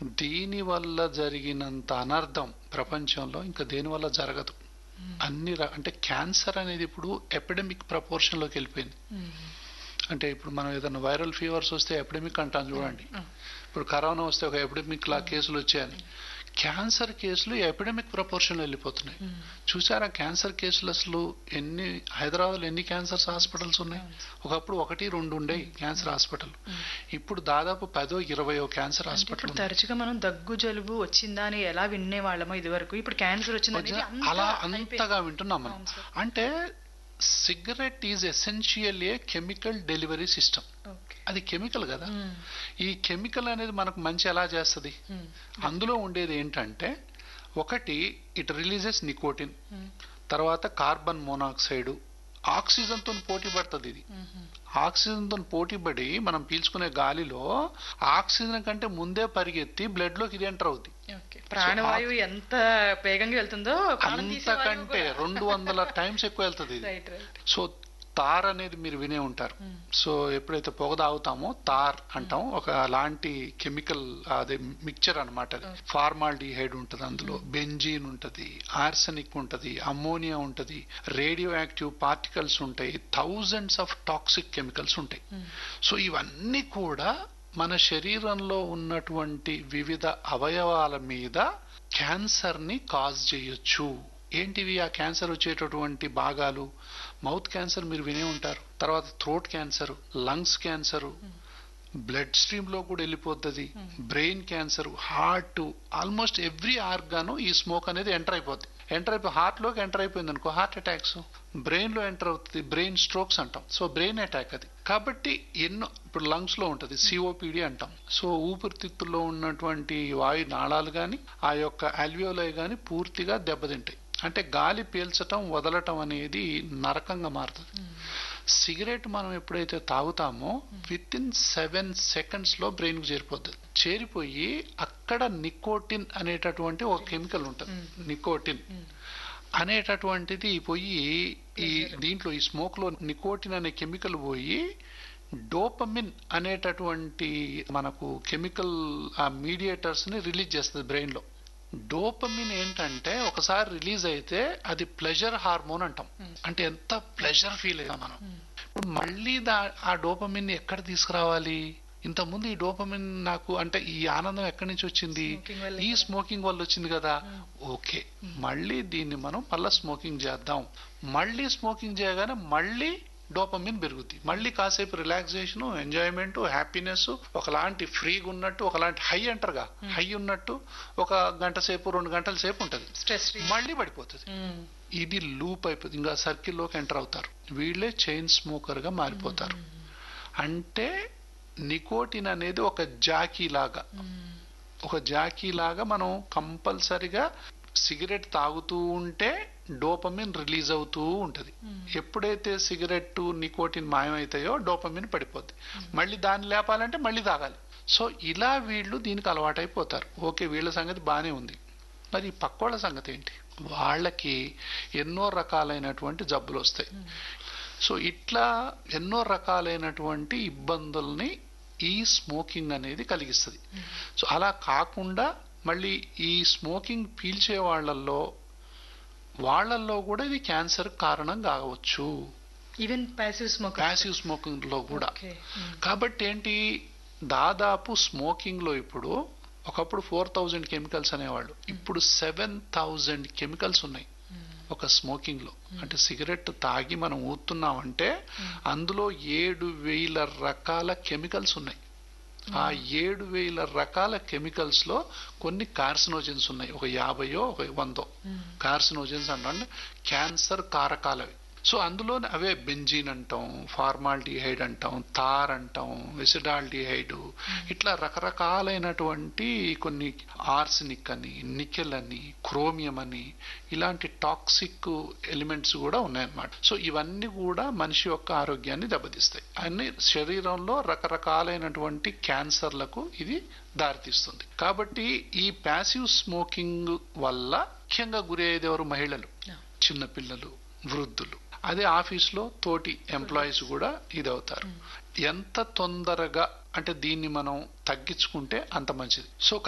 దీని వల్ల జరిగినంత అనర్థం ప్రపంచంలో ఇంకా దేని వల్ల జరగదు. అంటే క్యాన్సర్ అనేది ఇప్పుడు ఎపిడమిక్ ప్రపోర్షన్ లోకి వెళ్ళిపోయింది. అంటే ఇప్పుడు మనం ఏదైనా వైరల్ ఫీవర్స్ వస్తే ఎపిడమిక్ అంటాం చూడండి. ఇప్పుడు కరోనా వస్తే ఒక ఎపిడమిక్ లా కేసులు వచ్చాయని, క్యాన్సర్ కేసులు ఎపిడమిక్ ప్రపోర్షన్ వెళ్ళిపోతున్నాయి. చూసారా క్యాన్సర్ కేసులు అసలు హైదరాబాద్లో ఎన్ని క్యాన్సర్ హాస్పిటల్స్ ఉన్నాయి? ఒకప్పుడు 1-2 ఉండేవి క్యాన్సర్ హాస్పిటల్, ఇప్పుడు దాదాపు 10-20 క్యాన్సర్ హాస్పిటల్. తరచుగా మనం దగ్గు జలుబు వచ్చిందా అని ఎలా వినేవాళ్ళమో ఇది వరకు, ఇప్పుడు క్యాన్సర్ వచ్చిందని అలా అంతగా వింటున్నాం మనం. అంటే cigarette is essential A chemical delivery system. అది కెమికల్ కదా. ఈ కెమికల్ అనేది మనకు మంచి ఎలా చేస్తుంది? అందులో ఉండేది ఏంటంటే, ఒకటి ఇట్ రిలీజెస్ నికోటిన్, తర్వాత కార్బన్ మోనాక్సైడ్, ఆక్సిజన్ తో పోటీ పడుతుంది. ఇది ఆక్సిజన్ తో పోటీ పడి మనం పీల్చుకునే గాలిలో ఆక్సిజన్ కంటే ముందే పరిగెత్తి బ్లడ్ లోకి ఇది ఎంటర్ అవుతుంది. ప్రాణవాయువు ఎంత వేగంగా వెళ్తుందో అంతకంటే 200 టైమ్స్ ఎక్కువ వెళ్తుంది. సో తార్ అనేది మీరు వినే ఉంటారు. సో ఎప్పుడైతే పొగ తాగుతామో తార్ అంటాం, ఒక లాంటి కెమికల్ అదే మిక్చర్ అనమాట. అది ఫార్మాల్డిహైడ్ ఉంటుంది, అందులో బెంజీన్ ఉంటది, ఆర్సెనిక్ ఉంటది, అమ్మోనియా ఉంటది, రేడియో యాక్టివ్ పార్టికల్స్ ఉంటాయి, థౌజండ్స్ ఆఫ్ టాక్సిక్ కెమికల్స్ ఉంటాయి. సో ఇవన్నీ కూడా మన శరీరంలో ఉన్నటువంటి వివిధ అవయవాల మీద క్యాన్సర్ ని కాజ్ చేయొచ్చు. ఏంటివి ఆ క్యాన్సర్ వచ్చేటటువంటి భాగాలు? మౌత్ క్యాన్సర్ మీరు వినే ఉంటారు, తర్వాత throat cancer, lungs cancer, blood stream లో కూడా వెళ్ళిపోతుంది, brain cancer, heart, almost every organ ఈ స్మోక్ అనేది ఎంటర్ అయిపోద్ది. హార్ట్ లోకి ఎంటర్ అయిపోయింది అనుకో హార్ట్ అటాక్స్, బ్రెయిన్ లో ఎంటర్ అవుతుంది బ్రెయిన్ స్ట్రోక్స్ అంటాం. సో బ్రెయిన్ అటాక్ అది. కాబట్టి ఇప్పుడు లంగ్స్ లో ఉంటది సిఓపిడి అంటాం. సో ఊపిరితిత్తుల్లో ఉన్నటువంటి వాయు నాళాలు గాని ఆ యొక్క అల్వియోలై గాని పూర్తిగా దెబ్బతింటాయి. అంటే గాలి పీల్చటం వదలటం అనేది నరకంగా మారుతుంది. సిగరెట్ మనం ఎప్పుడైతే తాగుతామో విత్ ఇన్ 7 seconds లో బ్రెయిన్ కు చేరిపోయి అక్కడ నికోటిన్ అనేటటువంటి ఒక కెమికల్ ఉంటుంది. నికోటిన్ అనేటటువంటిది పోయి దీంట్లో ఈ స్మోక్ లో నికోటిన్ అనే కెమికల్ పోయి డోపమిన్ అనేటటువంటి మనకు కెమికల్ ఆ మీడియేటర్స్ ని రిలీజ్ చేస్తుంది బ్రెయిన్ లో. డోపమిన్ ఏంటంటే ఒకసారి రిలీజ్ అయితే అది ప్లెజర్ హార్మోన్ అంటాం. అంటే ఎంత ప్లెజర్ ఫీల్ అయ్యాం మనం. ఇప్పుడు మళ్ళీ ఆ డోపమిన్ ఎక్కడ తీసుకురావాలి? ఇంతకుముందు ఈ డోపమిన్ నాకు అంటే ఈ ఆనందం ఎక్కడి నుంచి వచ్చింది? ఈ స్మోకింగ్ వల్ల వచ్చింది కదా. ఓకే, మళ్ళీ దీన్ని మనం మళ్ళీ స్మోకింగ్ చేద్దాం. మళ్ళీ స్మోకింగ్ చేయగానే మళ్ళీ డోపమిన్ పెరుగుద్ది. మళ్ళీ కాసేపు రిలాక్సేషన్, ఎంజాయ్మెంట్, హ్యాపీనెస్, ఒకలాంటి ఫ్రీగా ఉన్నట్టు, ఒకలాంటి హై అంటారుగా, హై ఉన్నట్టు ఒక గంట సేపు 2 గంటల సేపు ఉంటది, మళ్ళీ పడిపోతుంది. ఇది లూప్ అయిపోతుంది. ఇంకా సర్కిల్లోకి ఎంటర్ అవుతారు. వీళ్ళే చైన్ స్మోకర్ గా మారిపోతారు. అంటే నికోటిన్ అనేది ఒక జాకీ లాగా మనం కంపల్సరిగా సిగరెట్ తాగుతూ ఉంటే డోపమిన్ రిలీజ్ అవుతూ ఉంటది. ఎప్పుడైతే సిగరెట్ నికోటిన్ మాయమైతాయో డోపమిన్ పడిపోద్ది. మళ్ళీ దాన్ని లేపాలంటే మళ్ళీ తాగాలి. సో ఇలా వీళ్ళు దీనికి అలవాటైపోతారు. ఓకే, వీళ్ళ సంగతి బానే ఉంది. మరి పక్కోళ్ళ సంగతి ఏంటి? వాళ్ళకి ఎన్నో రకాలైనటువంటి జబ్బులు వస్తాయి. సో ఇట్లా ఎన్నో రకాలైనటువంటి ఇబ్బందుల్ని ఈ స్మోకింగ్ అనేది కలిగిస్తుంది. సో అలా కాకుండా మళ్ళీ ఈ స్మోకింగ్ పీల్చే వాళ్ళల్లో కూడా ఇది క్యాన్సర్ కారణం కావచ్చు, ఈవెన్ ప్యాసివ్ స్మోకింగ్ లో కూడా. కాబట్టి ఏంటి, దాదాపు స్మోకింగ్ లో ఇప్పుడు ఒకప్పుడు 4000 కెమికల్స్ అనేవాళ్ళు, ఇప్పుడు 7000 కెమికల్స్ ఉన్నాయి ఒక స్మోకింగ్ లో. అంటే సిగరెట్ తాగి మనం ఊతున్నామంటే అందులో 7000 రకాల కెమికల్స్ ఉన్నాయి. ఆ 7000 రకాల కెమికల్స్ లో కొన్ని కార్సినోజన్స్ ఉన్నాయి, ఒక 50 ఒక 100 కార్సినోజన్స్ అంటే క్యాన్సర్ కారకాలవి. సో అందులో అవే బెంజీన్ అంటాం, ఫార్మాల్డిహైడ్ అంటాం, తార్ అంటాం, ఎసిడాల్డిహైడ్, ఇట్లా రకరకాలైనటువంటి కొన్ని ఆర్సెనిక్ అని, నికెల్ అని, క్రోమియం అని, ఇలాంటి టాక్సిక్ ఎలిమెంట్స్ కూడా ఉన్నాయన్నమాట. సో ఇవన్నీ కూడా మనిషి యొక్క ఆరోగ్యాన్ని దెబ్బతీస్తాయి. అన్ని శరీరంలో రకరకాలైనటువంటి క్యాన్సర్లకు ఇది దారితీస్తుంది. కాబట్టి ఈ ప్యాసివ్ స్మోకింగ్ వల్ల ముఖ్యంగా గురి అయ్యేది ఎవరు? మహిళలు, చిన్నపిల్లలు, వృద్ధులు. అదే ఆఫీస్లో తోటి ఎంప్లాయీస్ కూడా ఇది అవుతారు. ఎంత తొందరగా అంటే దీన్ని మనం తగ్గించుకుంటే అంత మంచిది. సో